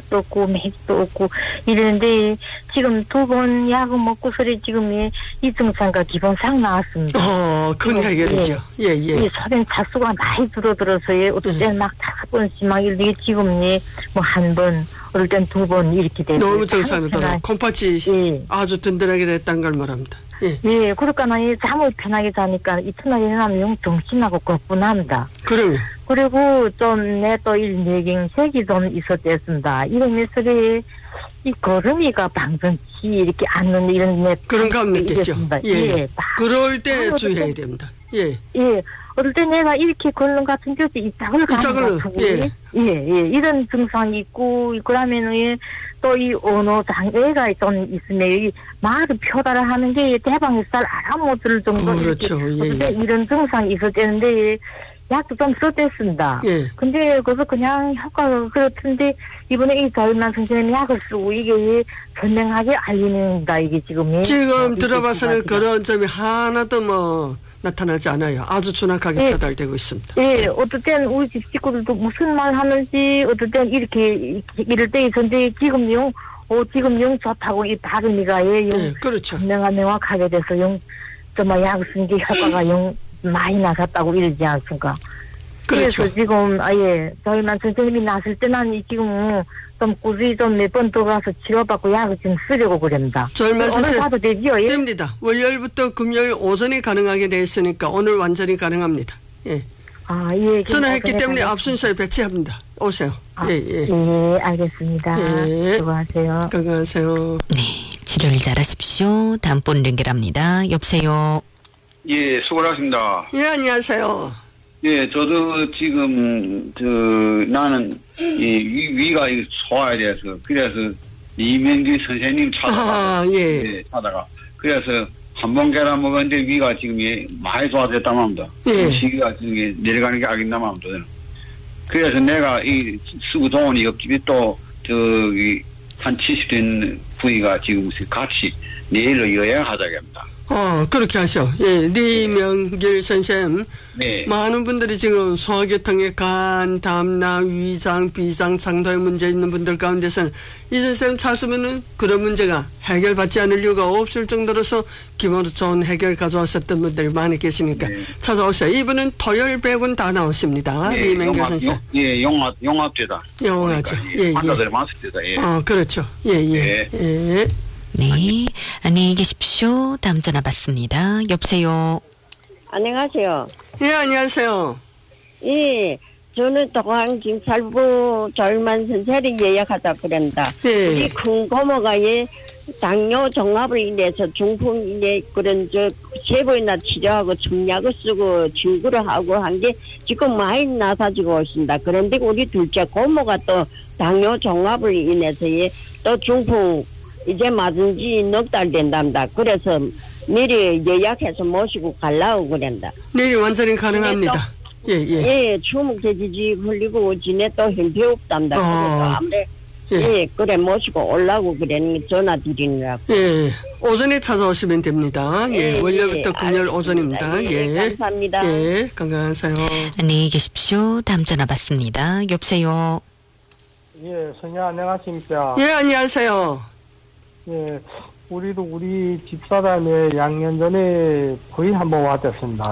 약도 없고 맥도 없고 이러는데 지금 2번 약을 먹고서리 지금 이 증상과 기본상 나왔습니다. 큰 해결이죠. 예. 이 소변 차수가 많이 줄어들어서 어떨 때는 막 5번씩 막 이렇게 지금 뭐 1번, 어떨 땐 2번 이렇게 되고. 너무 정상이다. 콩팥이 아주 든든하게 됐다는 걸 말합니다. 예, 그러니까 잠을 편하게 자니까 이튿날에 일어나면 영 정신하고 거뿐합니다. 그러면. 그리고 좀 또 일내경색이 좀 있었댔습니다. 이러면서 이 걸음이가 방전치 이렇게 앉는 이런 그런 감 느꼈죠. 예. 그럴 때 주의해야 됩니다. 예. 어떨 때 내가 이렇게 걷는 것 같은데 이짝을 가는 것 같고. 예. 이런 증상이 있고 그러면은 또 이 언어 장애가 좀 있으면 이 말을 표달을 하는 게 대방에살 알아못을 정도. 그렇죠. 이런 증상이 있을 때인데 약도 좀 썼댔습니다. 근데 그래서 그냥 효과가 그렇던데 이번에 이 저희만 선생님이 약을 쓰고 이게 선명하게 알리는다 이게 지금. 지금 들어봐서는 그런 점이 하나도 뭐 나타나지 않아요. 아주 준확하게 표달되고 있습니다. 예, 어떨 땐 우리 집 식구들도 무슨 말 하는지 어떨 땐 이렇게 이럴 때 있었는데 지금 영 좋다고 이 발음이가 그렇죠. 명확하게 돼서 정말 약 쓴 게 효과가 많이 나섰다고 이러지 않습니까? 그렇죠. 그래서 지금 저희만 선생님이 나설 때는 지금 좀 꾸준히 좀 몇 번 더 가서 치료받고 약을 지금 쓰려고 그럽니다. 저희만 오늘 가도 되지요? 됩니다. 월요일부터 금요일 오전에 가능하게 돼 있으니까 오늘 완전히 가능합니다. 전화했기 때문에 앞 순서에 배치합니다. 오세요. 알겠습니다. 수고하세요. 건강하세요. 네, 치료를 잘하십시오. 다음 분 연결합니다. 여보세요. 예, 수고하십니다. 예, 안녕하세요. 예, 저도 지금 나는 위가 소화에 대해서 그래서 이명규 선생님 찾아가 찾아가 그래서 한 번 계란 먹었는데 위가 지금 많이 좋아졌다고 합니다. 시기가 지금 내려가는 게 알겠다고 합니다. 그래서 내가 이 쓰고 돈이 옆집에 또 한 70된 부위가 지금 같이 내일로 여행하자고 합니다. 그렇게 하셔. 리명길 선생. 네. 많은 분들이 지금 소화계통에 간, 담낭, 위장, 비장, 창도에 문제 있는 분들 가운데서는 이 선생님 찾으면은 그런 문제가 해결받지 않을 이유가 없을 정도로서 기본으로 좋은 해결 가져왔었던 분들이 많이 계시니까 찾아오세요. 이분은 토요일 백은 다 나오십니다. 리명길 선생. 용합되다. 용하죠. 환자들이 많을 때다. 그렇죠. 네, 안녕히 계십시오. 다음 전화 받습니다. 여보세요. 안녕하세요. 예, 안녕하세요. 예, 저는 동안 김살부 절만 선생님 예약하다 그런다. 우리 큰 고모가 당뇨 종합을 인해서 중풍 그런 세 번이나 치료하고 청약을 쓰고 친구를 하고 한 게 지금 많이 나사지고 있습니다. 그런데 우리 둘째 고모가 또 당뇨 종합을 인해서 또 중풍 이제 맞은 지 넉 달 된답니다. 그래서 미리 예약해서 모시고 가려고 그런다. 내일 완전히 가능합니다. 주먹돼지지 흘리고 지내 또 형편없답니다. 그래서 아무래 그래 모시고 오려고 그러니 전화 드리느라고. 오전에 찾아오시면 됩니다. 월요일부터 금요일 오전입니다. 감사합니다. 건강하세요. 안녕히 계십시오. 다음 전화 받습니다. 여보세요. 선생님 안녕하십니까? 안녕하세요. 우리 집사람이 양년 전에 거의 한번 왔었습니다.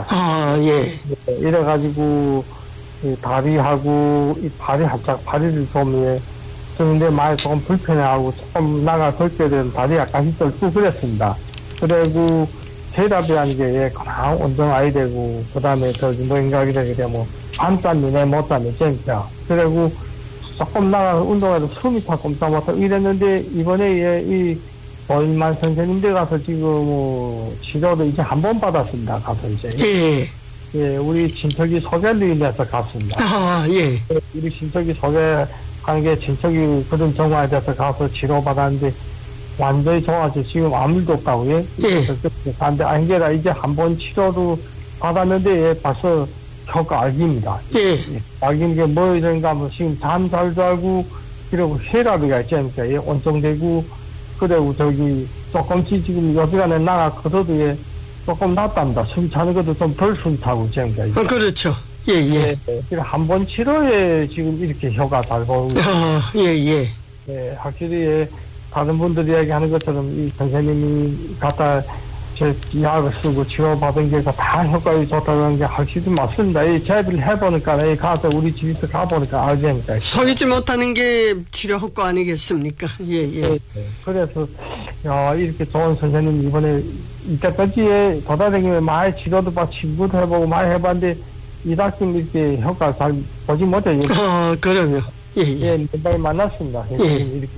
이래가지고, 다리하고, 이 발이 발이를 좀, 근데 많이 조금 불편해하고, 조금 나가 설 때는 다리 약간 떨고 그랬습니다. 그리고, 대답이라는 게, 그냥 운동 아이 되고, 그 다음에 노인각이 되게 되면, 밤잠이네, 못잠이 진짜. 그리고, 조금 나가서 운동해도 숨이 다 꼼짝 못하고 이랬는데, 이번에 이 보인만 선생님들 가서 지금 치료를 이제 한 번 받았습니다. 가서 이제. 우리 친척이 소개를 인해서 갔습니다. 우리 친척이 소개한 게 친척이 그런 정화에 대해서 가서 치료받았는데, 완전히 좋아서 지금 아무 일도 없다고요. 근데 아니라 이제 한 번 치료를 받았는데, 벌써 효과 알깁니다. 알기는 게 뭐 이런가 하면 지금 잠 잘 자고, 그리고 혈압이가 있지 않습니까? 온정되고, 그리고 조금씩 지금 여기간에 나가 걷어도 조금 낫답니다. 숨 차는 것도 좀 덜 숨차고 있지 않습니까? 그렇죠. 한 번 치료에 지금 이렇게 효과 잘 보고. 예, 확실히 다른 분들이 이야기하는 것처럼 이 선생님이 갖다 제 약을 쓰고 치료받은 게 다 효과가 좋다는 게 확실히 맞습니다. 이 제비를 해보니까 가서 우리 집에서 가보니까 알겠습니다. 속이지 못하는 게 치료 효과 아니겠습니까? 예. 그래서 이렇게 좋은 선생님 이번에 이때까지 돌아다니면 많이 치료도 받고 친구도 해보고 많이 해봤는데 이닥좀 이렇게 효과 잘 보지 못해요. 그럼요. 예, 많이 만났습니다. 이렇게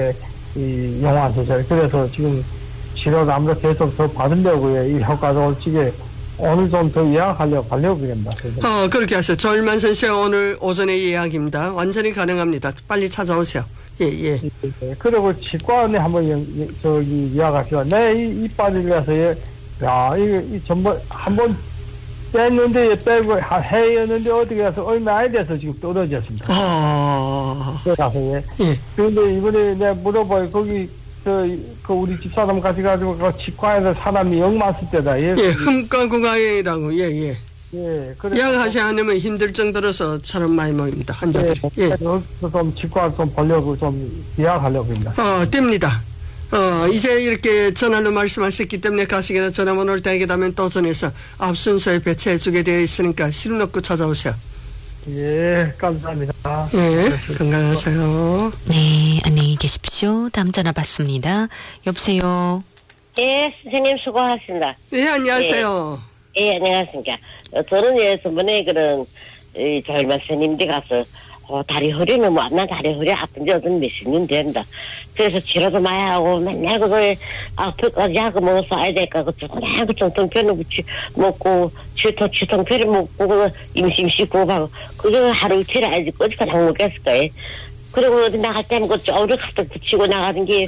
이 영화 소설. 그래서 지금 치료를 아무래도 계속 더 받으려고요. 이 효과가 올지게 오늘 좀 더 예약하려고 합니다. 그렇게 하세요. 절만 선생 오늘 오전에 예약입니다. 완전히 가능합니다. 빨리 찾아오세요. 예. 그리고 치과에 한번 예약하시고, 이빨이 그래서 이 전부 한번 뺐는데 빼고 해였는데 어떻게 해서 얼마 안 돼서 지금 떨어졌습니다. 그래서 그런데 이번에 내가 물어봐요. 거기 그 우리 집사람 가져가지고 그 치과에서 사람이 영 많을 때다. 흠가구가이라고 예. 예약하지 않으면 힘들 정도로서 사람 많이 모입니다. 환자들이. 그래서 좀 치과 좀 보려고 좀 예약하려고 합니다. 됩니다. 이제 이렇게 전화로 말씀하셨기 때문에 가시게나 전화번호 올 때에게 되면 또 전해서 앞 순서에 배치해주게 되어 있으니까 시름 놓고 찾아오세요. 예, 감사합니다. 예, 건강하세요. 네, 안녕히 계십시오. 다음 전화 받습니다. 여보세요. 예, 선생님 수고하셨습니다. 예, 안녕하세요. 예, 안녕하십니까. 저는 저번에 그런 젊은 스님들 가서 다리 허리는 나 다리 허리 아픈 지 어떤 몇십 년 된다. 그래서 치료도 많이 하고 맨날 그거에 아프까지 약을 먹어서 아야 될까 그 조그만 그 정통편을 먹고 치통편을 먹고 그거 임심 씻고 하고 그거 하루 이틀 아야지 꼬집까지 안 먹겠을까. 그리고 어디 나갈 때는 그 쪼르 갖다 붙이고 나가는 게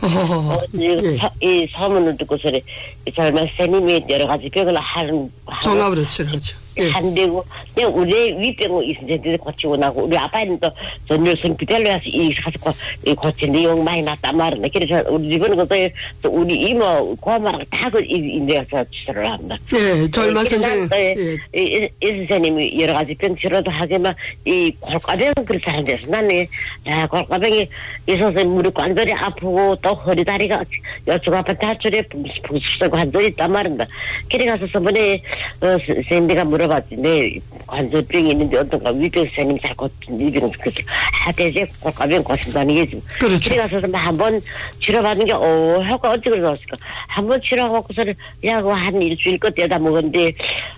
이 소문을 듣고서 젊은 스님이 여러 가지 병을 하는 종합으로 치료하죠. 안 되고, 내가 우리 위병을 이선생들이 고치고 나고, 우리 아빠는 또 전율선 비달로 와서 가서 고친 내용 많이 났단 말이야. 그래서 우리 집은 또 우리 이모, 고모랑 다 인대에서 치료를 합니다. 예, 젊은 선생님. 이 선생님이 여러 가지 병 치료도 하지만, 이 골가병은 그렇지 않은 데서 나는, 골가병이 있어서 무릎 관절이 아프고, 또 허리 다리가 여쪽 앞에 다줄에 부수고 관절이 있단 말입니다. 그래 가서 저번에, 선생님가 물어봤지. 내 관절병이 있는데 어떤가 위병 선생님 잘 고친 위병 그치 대제 골가병 고친다는 게 지금. 그렇죠. 그래 가서 한번 치료받은 게 효과 어찌 그러었을까. 한번 치료하고서 약을 한 일주일 끝에다 먹었는데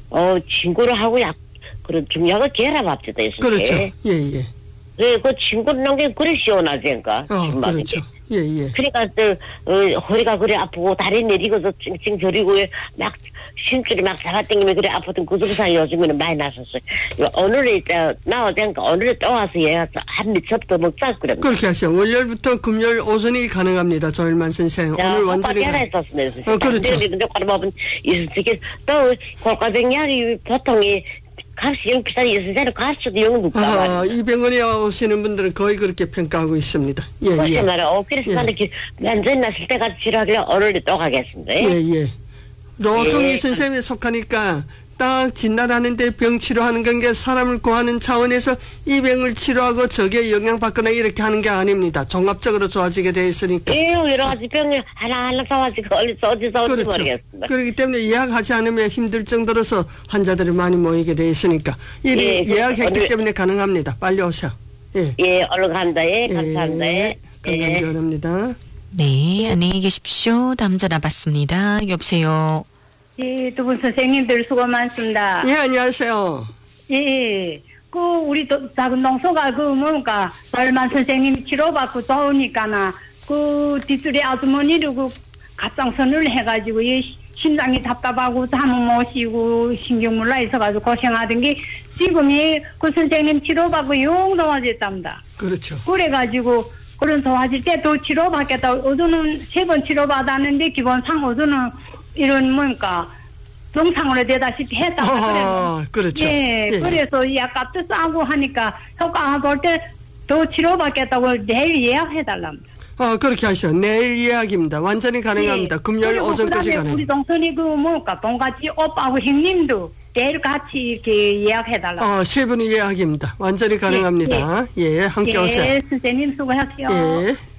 친구를 하고 그런 중약을 계란합시다 했을 때. 그렇죠. 예. 그 친구를 넣은 게 그래 시원하지니까. 그렇죠. 예. 그러니까 허리가 그래 아프고 다리 내리고서 찡찡 저리고 막 심줄이 막 잡아당기면 그래 아프던 그 증상이 요즘에는 많이 났었어요. 오늘에 나오자니까 오늘에 또 와서 얘가 한 미첩도 먹자 그래. 그렇게 하세요. 월요일부터 금요일 오전이 가능합니다. 조일만 선생. 오늘 완전히 했었습니다. 그렇죠. 근데 꼬라보면 이선생님 또 골가병 약이 보통이 값이 영 비싸 이선생님 값도 영 높다. 이 병원에 오시는 분들은 거의 그렇게 평가하고 있습니다. 예. 그래서 말이야. 그래서 나는 완전히 났을 때까지 치료하길래 오늘에 또 가겠습니다. 예. 노종희 선생님에 속하니까 딱 진단하는데 병 치료하는 게 사람을 구하는 차원에서 이 병을 치료하고 저게 영향받거나 이렇게 하는 게 아닙니다. 종합적으로 좋아지게 돼 있으니까. 예, 여러 가지 병이 하나하나 좋아지고 어디서 올지 모르겠습니다. 그렇기 때문에 예약하지 않으면 힘들 정도로서 환자들이 많이 모이게 돼 있으니까 예약했기 때문에 가능합니다. 빨리 오세요. 예, 얼른 간다. 예, 감사합니다. 건강 기원합니다. 네, 안녕히 계십시오. 다음 전화 받습니다. 여보세요. 예, 두 분 선생님들 수고 많습니다. 예, 안녕하세요. 예. 우리 작은 동서가 뭡니까, 젊은 선생님 치료받고 좋으니까나, 뒷줄에 아주머니를 갑상선을 해가지고, 심장이 답답하고, 잠은 못 쉬고, 신경물나 있어가지고 고생하던 게, 지금이 그 선생님 치료받고 영 좋아졌답니다. 그렇죠. 그래가지고, 그런 좋아질 때 또 치료받겠다. 어제는 3번 치료받았는데, 기본상 어제는 이런 정상으로 되다시피 했다고 그렇죠. 예, 그래서 약값도 싸고 하니까 효과 볼 때 더 치료받겠다고 내일 예약해달랍니다. 그렇게 하셔. 내일 예약입니다. 완전히 가능합니다. 금요일 오전까지 가능합니다. 우리 동선이 동같이 오빠하고 형님도 내일 같이 이렇게 예약해달라고. 3분이 예약입니다. 완전히 가능합니다. 예, 함께 오세요. 예, 선생님 수고하십시오. 예.